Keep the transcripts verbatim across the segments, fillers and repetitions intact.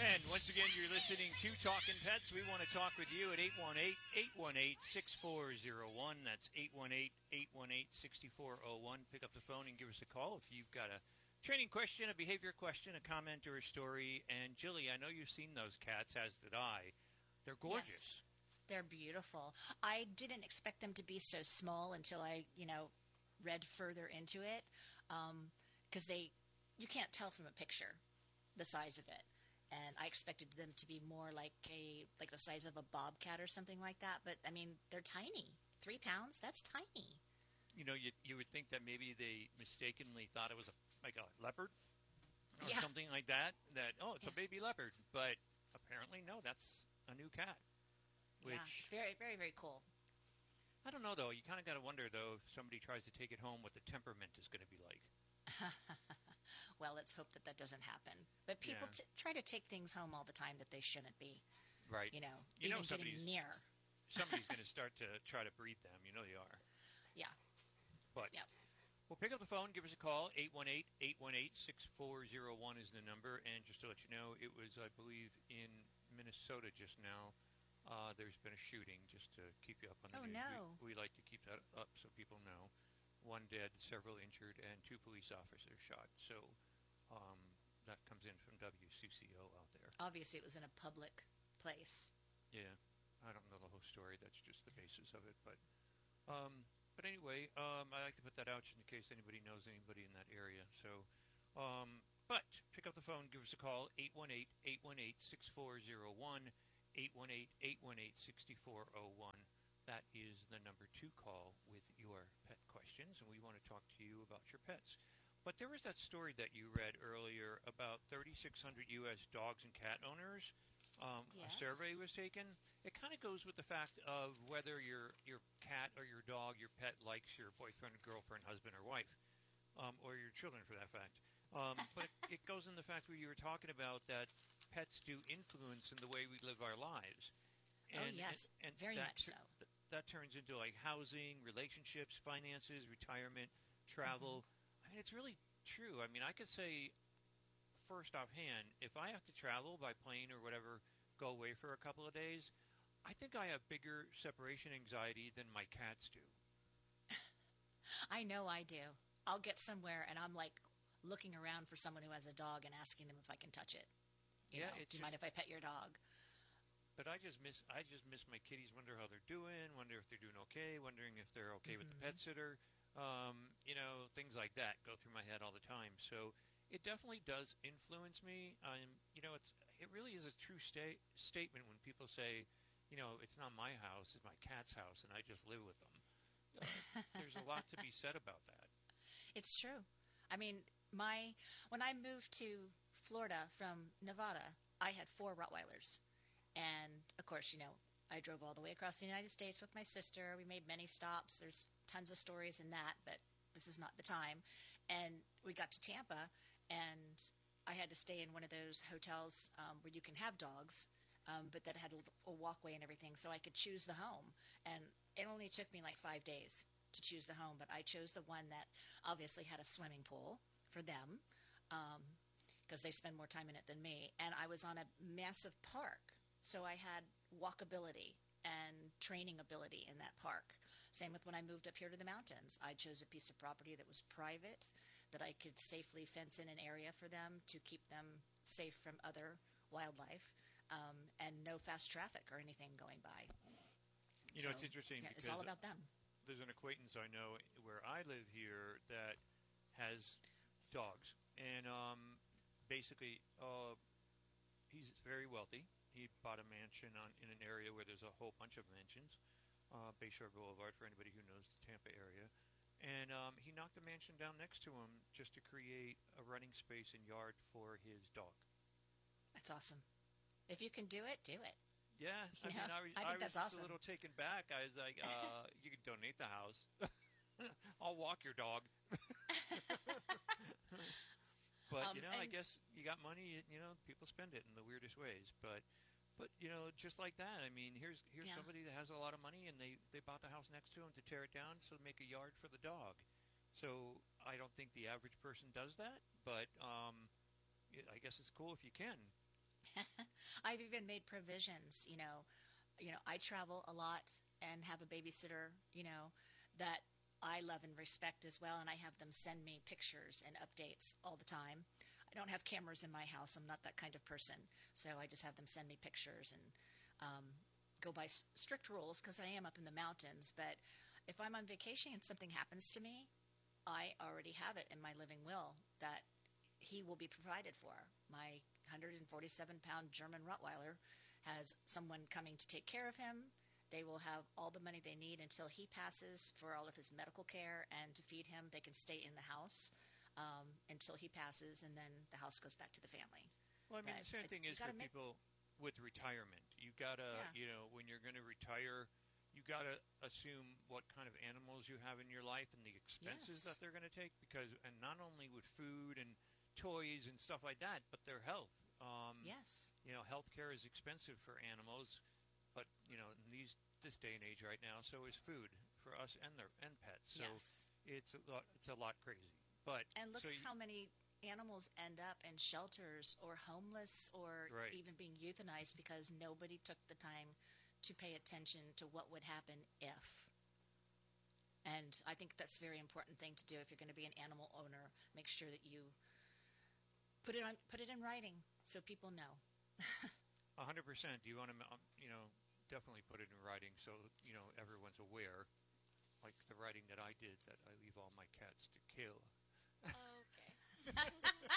And once again, you're listening to Talking Pets. We want to talk with you at eight one eight, eight one eight, six four zero one. That's eight one eight, eight one eight, six four zero one. Pick up the phone and give us a call if you've got a training question, a behavior question, a comment, or a story. And Jilly, I know you've seen those cats, as did I. They're gorgeous. Yes, they're beautiful. I didn't expect them to be so small until I, you know, read further into it. Um, because they, you can't tell from a picture the size of it. And I expected them to be more like a like the size of a bobcat or something like that. But I mean, they're tiny. Three pounds. That's tiny. You know, you you would think that maybe they mistakenly thought it was a like a leopard or Yeah. something like that. That oh, it's Yeah. a baby leopard, but apparently no, that's a new cat. Yeah. It's Which very, very, very cool. I don't know though. You kind of got to wonder though if somebody tries to take it home, what the temperament is going to be like. Well, let's hope that that doesn't happen. But people Yeah. t- try to take things home all the time that they shouldn't be. Right. You know, You even know somebody's getting near. somebody's going to start to try to breed them. You know they are. Yeah. But Yep. well, pick up the phone, give us a call. eight one eight, eight one eight, six four zero one is the number. And just to let you know, it was, I believe, in Minnesota just now. Uh, there's been a shooting, just to keep you up on the Oh, news. no. We, we like to keep that up so people know. One dead, several injured, and two police officers shot. So um, that comes in from W C C O out there. Obviously, it was in a public place. Yeah, I don't know the whole story. That's just the basis of it. But um, but anyway, um, I like to put that out just in case anybody knows anybody in that area. So, um, but pick up the phone, give us a call, eight one eight, eight one eight, six four zero one, eight one eight, eight one eight, six four zero one. That is the number to call with your pet questions, and we want to talk to you about your pets. But there was that story that you read earlier about thirty-six hundred U S dogs and cat owners. Um, A Yes. survey was taken. It kind of goes with the fact of whether your your cat or your dog, your pet, likes your boyfriend, girlfriend, husband, or wife, um, or your children, for that fact. Um, but it, it goes in the fact where you were talking about that pets do influence in the way we live our lives. Oh, yes, very that much tur- so. th- that turns into like housing, relationships, finances, retirement, travel. I mean, it's really true. I mean, I could say first offhand, if I have to travel by plane or whatever, go away for a couple of days, I think I have bigger separation anxiety than my cats do. I know I do. I'll get somewhere and I'm like looking around for someone who has a dog and asking them if I can touch it. You Yeah, know, it's do you just, mind if I pet your dog? but I just miss I just miss my kitties. Wonder how they're doing. Wonder if they're doing okay. Wondering if they're okay with the pet sitter. Um, you know, things like that go through my head all the time. So it definitely does influence me. Um, you know, it's it really is a true sta- statement when people say, you know, it's not my house, it's my cat's house, and I just live with them. Uh, there's a lot to be said about that. It's true. I mean, my when I moved to Florida from Nevada, I had four Rottweilers. And of course, you know, I drove all the way across the United States with my sister. We made many stops. There's tons of stories in that, but this is not the time. And we got to Tampa, and I had to stay in one of those hotels um, where you can have dogs, um, but that had a, a walkway and everything, so I could choose the home. And it only took me like five days to choose the home, but I chose the one that obviously had a swimming pool for them, um, because they spend more time in it than me. And I was on a massive park, so I had walkability and training ability in that park. Same with when I moved up here to the mountains. I chose a piece of property that was private, that I could safely fence in an area for them to keep them safe from other wildlife, um, and no fast traffic or anything going by. You know, So, it's interesting yeah, because it's all about them. there's an acquaintance I know where I live here that has dogs, and um, basically, uh, he's very wealthy. He bought a mansion on in an area where there's a whole bunch of mansions, uh, Bayshore Boulevard for anybody who knows the Tampa area, and um, he knocked the mansion down next to him just to create a running space and yard for his dog. That's awesome. If you can do it, do it. Yeah, I You mean, know, I was, I think I was that's just awesome. a little taken back. I was like, uh, you can donate the house. I'll walk your dog. But, Um, you know, I and- guess you got money, you know, people spend it in the weirdest ways. But, but you know, just like that, I mean, here's here's Yeah. somebody that has a lot of money, and they, they bought the house next to him to tear it down so to make a yard for the dog. So I don't think the average person does that, but um, I guess it's cool if you can. I've even made provisions, you know, you know, I travel a lot and have a babysitter, you know, that I love and respect as well, and I have them send me pictures and updates all the time. I don't have cameras in my house. I'm not that kind of person, so I just have them send me pictures and um, go by s- strict rules because I am up in the mountains. But if I'm on vacation and something happens to me, I already have it in my living will that he will be provided for. My one hundred forty-seven pound German Rottweiler has someone coming to take care of him. They will have all the money they need until he passes for all of his medical care and to feed him. They can stay in the house um, until he passes, and then the house goes back to the family. Well, I mean, But the same it- thing you is for gotta make, people with retirement. You gotta, yeah, you know, when you're going to retire, you gotta assume what kind of animals you have in your life and the expenses yes, that they're going to take, because, and not only with food and toys and stuff like that, but their health. Um, yes, you know, healthcare is expensive for animals, but you know, in these this day and age right now, so is food for us and their and pets. So yes. it's a lot, it's a lot crazy. But And look so you, how many animals end up in shelters or homeless or right. even being euthanized because nobody took the time to pay attention to what would happen if. And I think that's a very important thing to do if you're going to be an animal owner. Make sure that you put it on, put it in writing so people know. A hundred percent. You want to, um, you know, definitely put it in writing so you know everyone's aware. Like the writing that I did, that I leave all my cats to kill. Okay.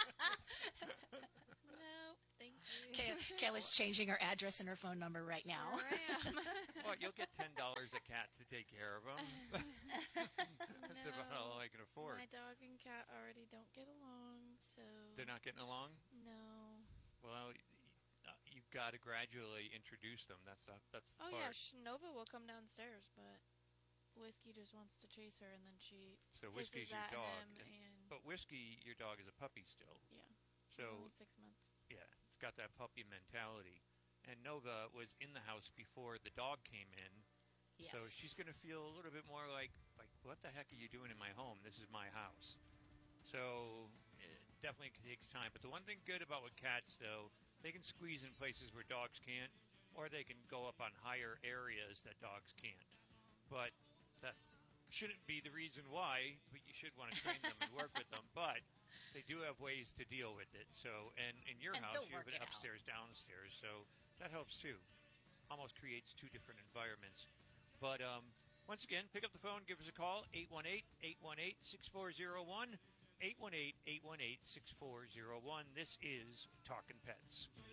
No, thank you. Kay- Kayla's changing her address and her phone number right now. Sure am. Well, you'll get ten dollars a cat to take care of them. That's about all I can afford. My dog and cat already don't get along, so They're not getting along. no. Well, y- uh, you've got to gradually introduce them. That's the that's the Oh yeah, part. sh- Nova will come downstairs, but Whiskey just wants to chase her, and then she So Whiskey's hisses your at dog, him, and, and but Whiskey, your dog, is a puppy still. yeah, he's So only six months. yeah, it's got that puppy mentality. And Nova was in the house before the dog came in, so Yes. she's going to feel a little bit more like, like, what the heck are you doing in my home? This is my house. So it definitely takes time. But the one thing good about with cats, though, they can squeeze in places where dogs can't, or they can go up on higher areas that dogs can't. But that shouldn't be the reason why. But you should want to train them and work with them. But they do have ways to deal with it. So, and in your And house, they'll you have work it it out. upstairs, downstairs. So that helps too. Almost creates two different environments. But um, once again, pick up the phone, give us a call, eight one eight, eight one eight, six four zero one, eight one eight, eight one eight, six four zero one. This is Talking Pets.